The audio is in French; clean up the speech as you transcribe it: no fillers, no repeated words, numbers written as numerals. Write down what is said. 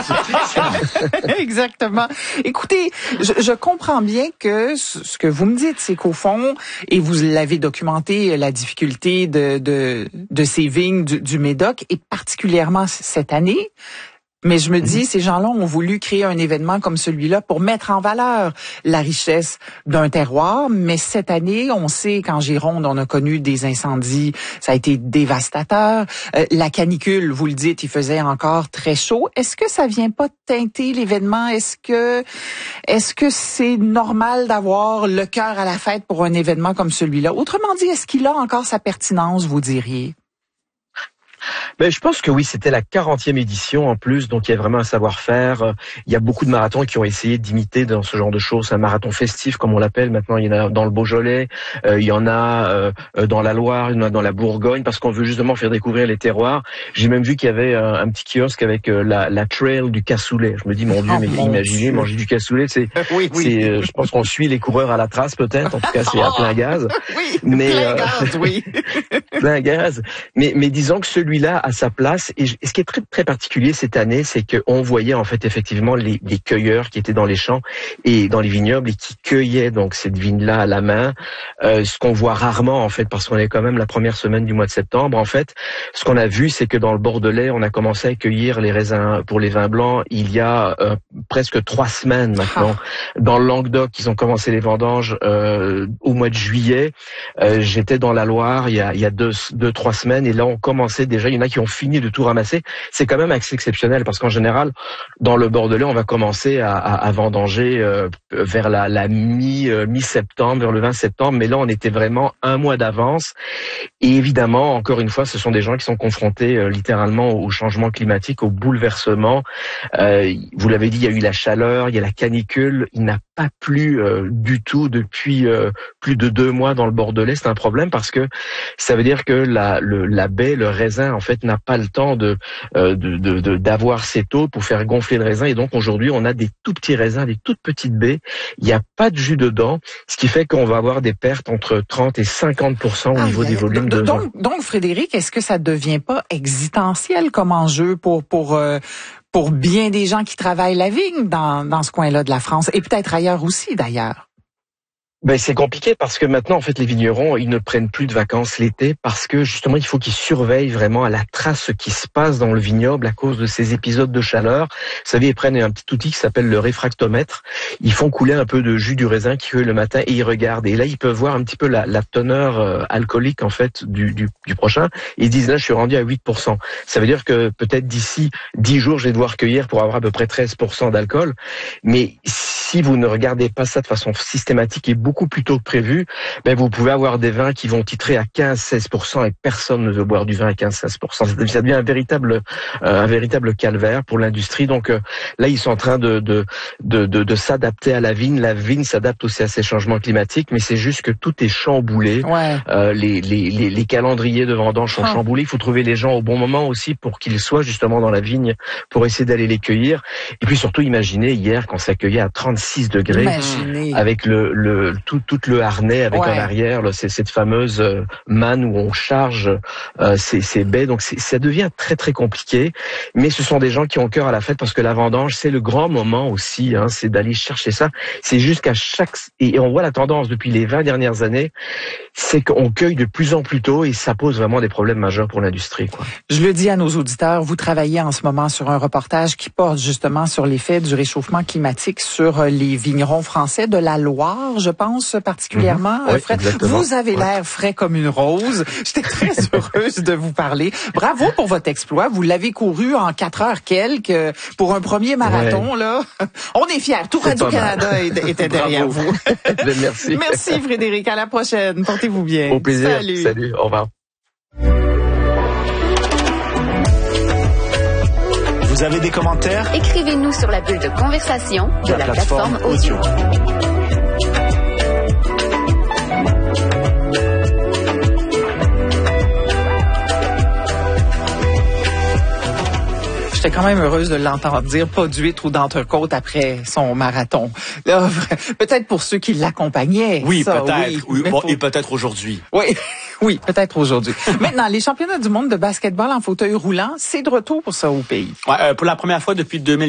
Exactement. Écoutez, je comprends bien que ce que vous me dites, c'est qu'au fond, et vous l'avez documenté, la difficulté de ces vignes du Médoc, et particulièrement cette année. Mais je me dis, ces gens-là ont voulu créer un événement comme celui-là pour mettre en valeur la richesse d'un terroir. Mais cette année, on sait qu'en Gironde, on a connu des incendies. Ça a été dévastateur. La canicule, vous le dites, il faisait encore très chaud. Est-ce que ça vient pas teinter l'événement? Est-ce que c'est normal d'avoir le cœur à la fête pour un événement comme celui-là? Autrement dit, est-ce qu'il a encore sa pertinence, vous diriez? Ben, je pense que oui, c'était la 40e édition en plus, donc il y a vraiment un savoir-faire. Il y a beaucoup de marathons qui ont essayé d'imiter dans ce genre de choses. C'est un marathon festif, comme on l'appelle maintenant. Il y en a dans le Beaujolais, il y en a dans la Loire, il y en a dans la Bourgogne, parce qu'on veut justement faire découvrir les terroirs. J'ai même vu qu'il y avait un petit kiosque avec la trail du cassoulet. Je me dis, mon Dieu, mais imaginez manger du cassoulet, c'est, je pense qu'on suit les coureurs à la trace peut-être. En tout cas, c'est à plein gaz. Oui, mais plein gaz, oui. Plein gaz. Mais disons que celui-là a sa place. Et ce qui est très très particulier cette année, c'est qu'on voyait en fait effectivement les cueilleurs qui étaient dans les champs et dans les vignobles et qui cueillaient donc cette vigne-là à la main. Ce qu'on voit rarement en fait, parce qu'on est quand même la première semaine du mois de septembre. En fait, ce qu'on a vu, c'est que dans le Bordelais, on a commencé à cueillir les raisins pour les vins blancs il y a presque 3 semaines maintenant. Dans le Languedoc, ils ont commencé les vendanges au mois de juillet. J'étais dans la Loire il y a 2-3 semaines et là on commençait déjà, il y en a qui ont fini de tout ramasser. C'est quand même assez exceptionnel parce qu'en général, dans le Bordelais, on va commencer à vendanger vers la mi-septembre, vers le 20 septembre. Mais là, on était vraiment un mois d'avance. Et évidemment, encore une fois, ce sont des gens qui sont confrontés littéralement au changement climatique, au bouleversement. Vous l'avez dit, il y a eu la chaleur, il y a la canicule. Il n'a pas plu du tout depuis plus de 2 mois dans le Bordelais. C'est un problème parce que ça veut dire que la baie, le raisin, en fait, n'a pas le temps d'avoir ses taux pour faire gonfler le raisin. Et donc, aujourd'hui, on a des tout petits raisins, des toutes petites baies. Il n'y a pas de jus dedans, ce qui fait qu'on va avoir des pertes entre 30 et 50% au niveau des volumes de vin. Donc, Frédéric, est-ce que ça devient pas existentiel comme enjeu pour bien des gens qui travaillent la vigne dans ce coin-là de la France et peut-être ailleurs aussi, d'ailleurs? Ben, c'est compliqué parce que maintenant, en fait, les vignerons, ils ne prennent plus de vacances l'été parce que, justement, il faut qu'ils surveillent vraiment à la trace ce qui se passe dans le vignoble à cause de ces épisodes de chaleur. Vous savez, ils prennent un petit outil qui s'appelle le réfractomètre. Ils font couler un peu de jus du raisin qu'ils cueillent le matin et ils regardent. Et là, ils peuvent voir un petit peu la teneur alcoolique, en fait, du prochain. Ils disent, là, je suis rendu à 8%. Ça veut dire que peut-être d'ici 10 jours, je vais devoir cueillir pour avoir à peu près 13% d'alcool. Mais si vous ne regardez pas ça de façon systématique et beaucoup plus tôt que prévu, ben vous pouvez avoir des vins qui vont titrer à 15-16% et personne ne veut boire du vin à 15-16%. Ça devient un véritable calvaire pour l'industrie. Donc là, ils sont en train de s'adapter à la vigne. La vigne s'adapte aussi à ces changements climatiques, mais c'est juste que tout est chamboulé. Ouais. Les calendriers de vendange sont chamboulés. Il faut trouver les gens au bon moment aussi pour qu'ils soient justement dans la vigne pour essayer d'aller les cueillir. Et puis surtout, imaginez hier quand ça cueillait à 36 degrés avec tout le harnais avec en arrière cette fameuse manne où on charge ces baies. Donc ça devient très très compliqué. Mais ce sont des gens qui ont cœur à la fête parce que la vendange c'est le grand moment aussi. C'est d'aller chercher ça. C'est jusqu'à et on voit la tendance depuis les 20 dernières années, c'est qu'on cueille de plus en plus tôt et ça pose vraiment des problèmes majeurs pour l'industrie, quoi. Je le dis à nos auditeurs, vous travaillez en ce moment sur un reportage qui porte justement sur l'effet du réchauffement climatique sur les vignerons français de la Loire, je pense particulièrement. Fred, vous avez l'air frais comme une rose. J'étais très heureuse de vous parler. Bravo pour votre exploit. Vous l'avez couru en 4 heures quelques pour un premier marathon, là. On est fiers. Tout Radio-Canada était derrière vous. Merci. Merci Frédéric. À la prochaine. Portez-vous bien. Au plaisir. Salut. Salut. Au revoir. Vous avez des commentaires? Écrivez-nous sur la bulle de conversation de la plateforme audio. J'étais quand même heureuse de l'entendre dire pas d'huître ou d'entrecôte après son marathon. Là, peut-être pour ceux qui l'accompagnaient. Oui, peut-être. Oui, et peut-être aujourd'hui. Oui, peut-être aujourd'hui. Maintenant, les championnats du monde de basketball en fauteuil roulant, c'est de retour pour ça au pays. Ouais, pour la première fois depuis 2000.